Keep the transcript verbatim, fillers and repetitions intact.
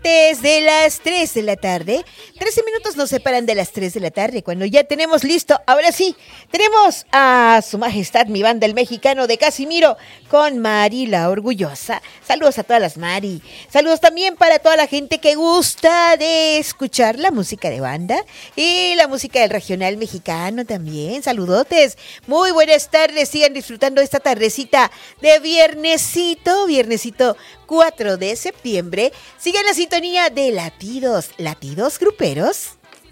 Antes de las tres de la tarde, trece minutos nos separan de las tres de la tarde, cuando ya tenemos listo, ahora sí, tenemos a Su Majestad, mi banda, el mexicano de Casimiro, con Mari la Orgullosa. Saludos a todas las Mari. Saludos también para toda la gente que gusta de escuchar la música de banda y la música del regional mexicano también. Saludotes. Muy buenas tardes. Sigan disfrutando esta tardecita de viernesito, viernesito cuatro de septiembre. Sigan la sintonía de Latidos, Latidos Gruperos.